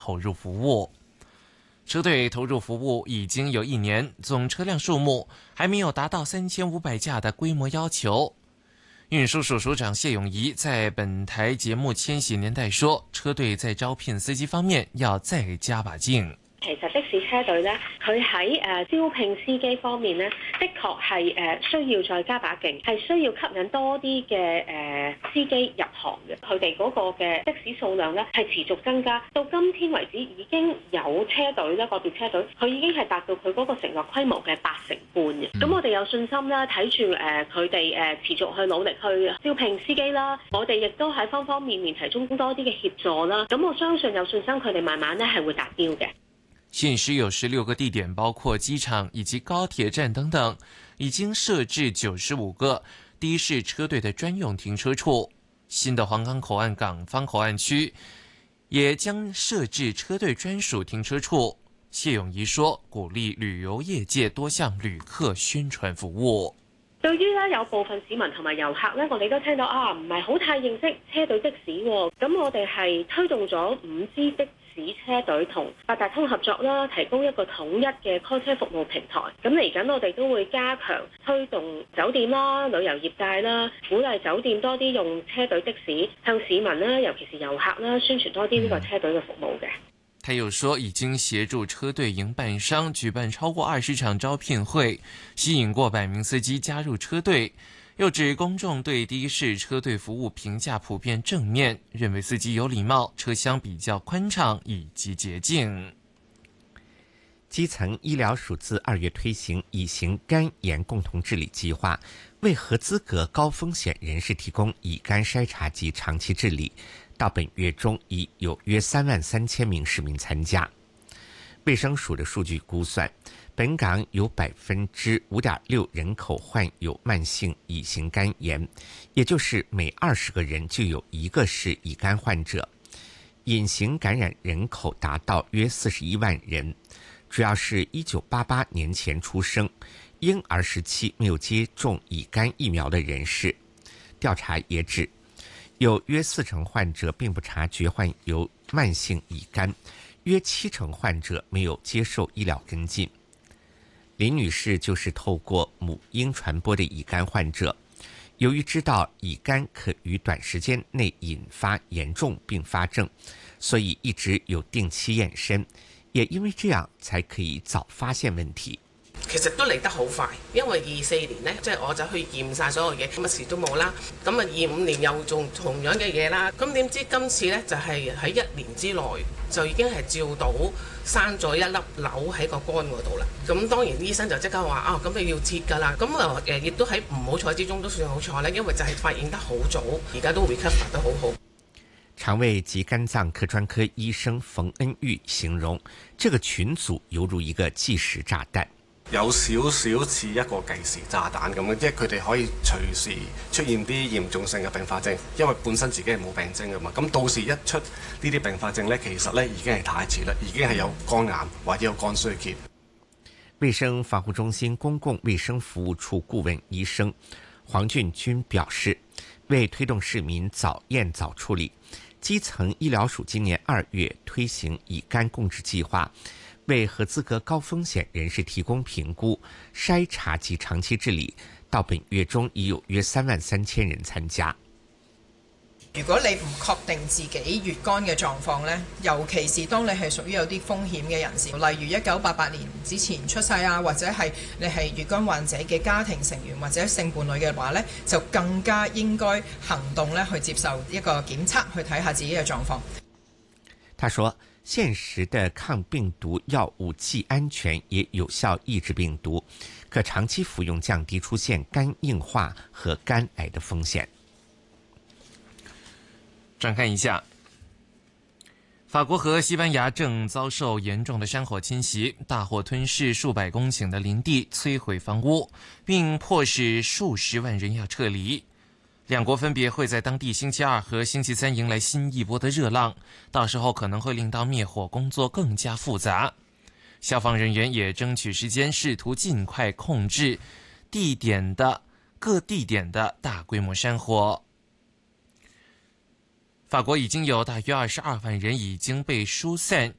投入服务。车队投入服务已经有1年，总车辆数目还没有达到3500架的规模要求。运输署署长谢永仪在本台节目《千禧年代》说，车队在招聘司机方面要再加把劲。 其實的士車隊咧，佢喺招聘司機方面咧，的確係需要再加把勁，係需要吸引多啲嘅司機入行嘅。佢哋嗰個嘅的士數量咧係持續增加，到今天為止已經有車隊咧，個別車隊佢已經係達到佢嗰個承諾規模嘅80%半嘅。咁我哋有信心啦，睇住佢哋持續去努力去招聘司機啦，我哋亦都喺方方面面提供多啲嘅協助啦。咁我相信有信心佢哋慢慢咧係會達標嘅。 現時有16個地點，包括機場以及高鐵站等等，已經設置95個的士車隊的專用停車處。新的皇崗口岸港方口岸區也將設置車隊專屬停車處。謝永儀說，鼓勵旅遊業界多向旅客宣傳服務。 對於咧有部分市民同埋遊客咧，我哋都聽到唔係好太認識車隊的士喎。咁我哋係推動咗5支的士車隊同八達通合作啦，提供一個統一嘅 call 車服務平台。咁嚟緊我哋都會加強推動酒店啦、旅遊業界啦，鼓勵酒店多啲用車隊的士，向市民啦，尤其是遊客啦，宣傳多啲呢個車隊嘅服務嘅。 他又說，已經協助車隊營辦商舉辦超過20場招聘會，吸引過百名司機加入車隊。又指公眾對的士車隊服務評價普遍正面，認為司機有禮貌，車廂比較寬敞以及潔淨。 基層醫療署自2月推行乙型肝炎共同治理計劃，為合資格高風險人士提供乙肝篩查及長期治理。到本月中已有約33000名市民參加。衛生署的數據估算，本港有5.6%人口患有慢性乙型肝炎，也就是每20個人就有1個是乙肝患者。隱形感染人口達到約41萬人，主要是1988年前出生、嬰兒時期沒有接種乙肝疫苗的人士。調查也指，有約40%患者並不察覺患有慢性乙肝，約70%患者沒有接受醫療跟進。林女士就是透過母嬰傳播的乙肝患者，由於知道乙肝可於短時間內引發嚴重併發症，所以一直有定期驗身，也因為這樣才可以早發現問題。 其實都嚟得好快，因為24年呢，即係我就去驗晒所有嘢，乜事都冇啦。咁啊25年又做同樣嘅嘢啦。咁點知今次呢，就係喺1年之內就已經係照到生咗一粒瘤喺個肝嗰度啦。咁當然醫生就即刻話咁你要切㗎啦。咁啊亦都喺唔好彩之中都算好彩咧，因為就係發現得好早，而家都 recover 得好好。 腸胃及肝臟科專科醫生馮恩玉形容，這個群組猶如一個計時炸彈。 有少少似一個計時炸彈咁樣，即係佢哋可以隨時出現啲嚴重性嘅併發症，因為本身自己係冇病徵㗎嘛。咁到時一出呢啲併發症呢，其實呢已經係太遲啦，已經係有肝癌或者有肝衰竭。 衛生防護中心公共衛生服務處顧問醫生黃俊君表示，為推動市民早驗早處理，基層醫療署今年2月推行乙肝共治計劃，為合資格高風險人士提供評估、篩查及長期治理，到本月中已有約33000人參加。 如果你唔確定自己乙肝嘅狀況呢，尤其是當你係屬於有啲風險嘅人士，例如1988年之前出世啊，或者係你係乙肝患者嘅家庭成員或者性伴侶嘅話呢，就更加應該行動呢去接受一個檢測，去睇下自己嘅狀況。 他說，現時的抗病毒藥物既安全也有效抑制病毒，可長期服用降低出現肝硬化和肝癌的風險。 轉看一下，法國和西班牙正遭受嚴重的山火侵襲，大火吞噬數百公頃的林地，摧毀房屋，並迫使數十萬人要撤離。兩國分別會在當地星期2和星期3迎來新一波的熱浪，到時候可能會令到滅火工作更加複雜。消防人員也爭取時間，試圖盡快控制各地點的大規模山火。 法国已经有大约22万人已经被疏散，